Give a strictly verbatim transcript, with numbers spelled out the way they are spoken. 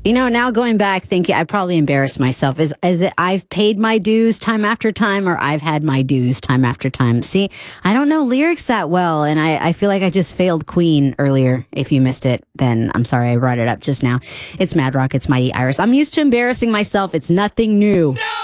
You know, now going back, thinking I probably embarrassed myself. Is is it I've paid my dues time after time, or I've had my dues time after time? See, I don't know lyrics that well, and I, I feel like I just failed Queen earlier. If you missed it, then I'm sorry I brought it up just now. It's Mad Rock. It's Mighty Iris. I'm used to embarrassing myself. It's nothing new. No!